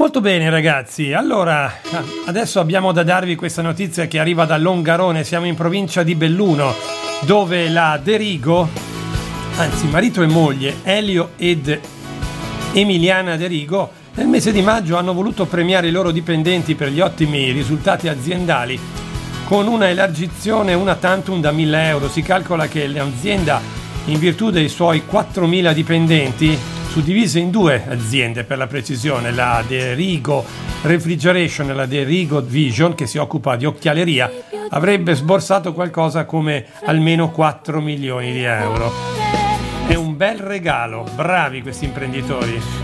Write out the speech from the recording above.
Molto bene ragazzi, allora adesso abbiamo da darvi questa notizia che arriva da Longarone, siamo in provincia di Belluno, dove la De Rigo, anzi marito e moglie Elio ed Emiliana De Rigo, nel mese di maggio hanno voluto premiare i loro dipendenti per gli ottimi risultati aziendali con una elargizione una tantum da 1.000 euro. Si calcola che l'azienda, in virtù dei suoi 4.000 dipendenti, suddivise in due aziende per la precisione, la De Rigo Refrigeration e la De Rigo Vision, che si occupa di occhialeria, avrebbe sborsato qualcosa come almeno 4 milioni di euro. È un bel regalo, bravi questi imprenditori.